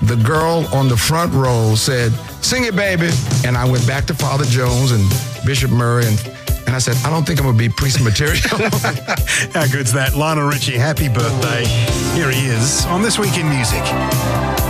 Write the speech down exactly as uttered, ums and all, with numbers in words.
the girl on the front row said, "Sing it, baby." And I went back to Father Jones and Bishop Murray, and, and I said, "I don't think I'm going to be priest material." How good's that? Lionel Richie, happy birthday. Here he is on This Week in Music.